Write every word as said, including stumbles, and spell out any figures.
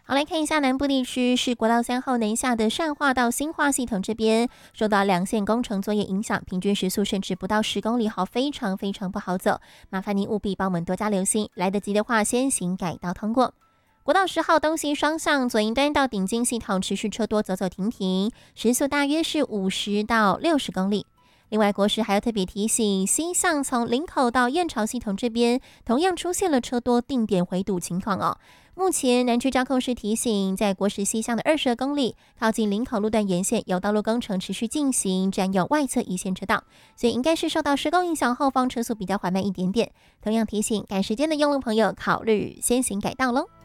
好，来看一下南部地区是国道三号南下的善化到新化系统这边，受到两线工程作业影响，平均时速甚至不到十公里，好，非常非常不好走，麻烦您务必帮我们多加留心，来得及的话先行改道通过。国道十号东西双向左营端到顶金系统持续车多，走走停停，时速大约是五十到六十公里。另外，国时还要特别提醒，西向从林口到燕巢系统这边，同样出现了车多定点回堵情况哦。目前南区交控是提醒，在国时西向的二十公里，靠近林口路段沿线有道路工程持续进行，占用外侧一线车道，所以应该是受到施工影响，后方车速比较缓慢一点点。同样提醒，赶时间的用路朋友考虑先行改道喽。